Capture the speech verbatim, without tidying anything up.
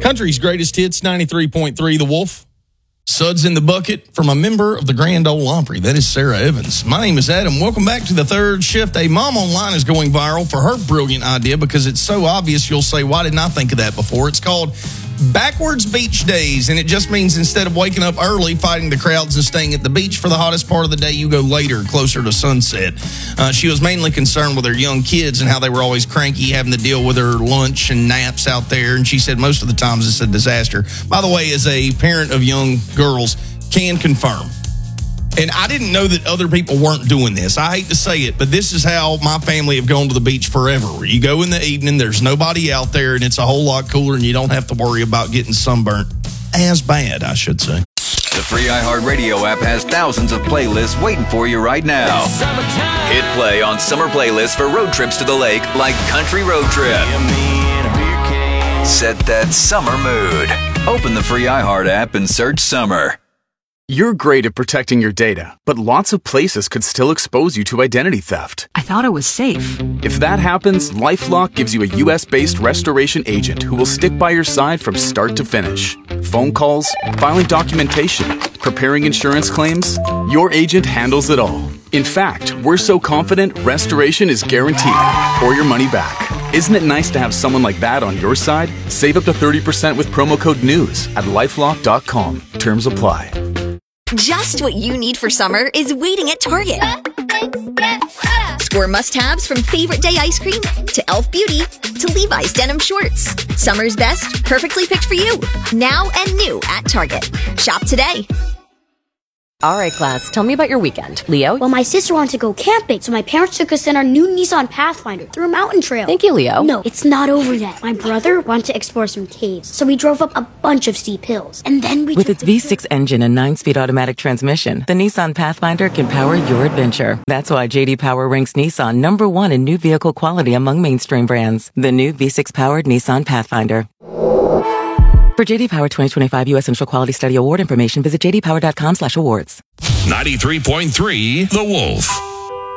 Country's greatest hits, ninety-three point three The Wolf. Suds in the bucket from a member of the Grand Ole Opry. That is Sarah Evans. My name is Adam. Welcome back to the third shift. A mom online is going viral for her brilliant idea because it's so obvious you'll say, why didn't I think of that before? It's called Backwards Beach Days, and it just means instead of waking up early, fighting the crowds and staying at the beach for the hottest part of the day, you go later, closer to sunset. Uh, she was mainly concerned with her young kids and how they were always cranky, having to deal with her lunch and naps out there, and she said most of the times it's a disaster. By the way, as a parent of young girls, can confirm. And I didn't know that other people weren't doing this. I hate to say it, but this is how my family have gone to the beach forever. You go in the evening, there's nobody out there, and it's a whole lot cooler, and you don't have to worry about getting sunburnt. As bad, I should say. The free iHeartRadio app has thousands of playlists waiting for you right now. Hit play on summer playlists for road trips to the lake like Country Road Trip. Set that summer mood. Open the free iHeart app and search summer. You're great at protecting your data, but lots of places could still expose you to identity theft. I thought it was safe. If that happens, LifeLock gives you a U S-based restoration agent who will stick by your side from start to finish. Phone calls, filing documentation, preparing insurance claims, your agent handles it all. In fact, we're so confident restoration is guaranteed or your money back. Isn't it nice to have someone like that on your side? Save up to thirty percent with promo code NEWS at lifelock dot com. Terms apply. Just what you need for summer is waiting at Target. Score must-haves from Favorite Day ice cream to e l f Beauty to Levi's denim shorts. Summer's best, perfectly picked for you. Now and new at Target. Shop today. All right, class, tell me about your weekend. Leo? Well, my sister wanted to go camping, so my parents took us in our new Nissan Pathfinder through a mountain trail. Thank you, Leo. No, it's not over yet. My brother wanted to explore some caves, so we drove up a bunch of steep hills. And then we With its V six engine and nine-speed automatic transmission, the Nissan Pathfinder can power your adventure. That's why J D Power ranks Nissan number one in new vehicle quality among mainstream brands. The new V six-powered Nissan Pathfinder. For J D Power twenty twenty-five U S Central Quality Study Award information, visit j d power dot com slash awards. ninety-three point three The Wolf.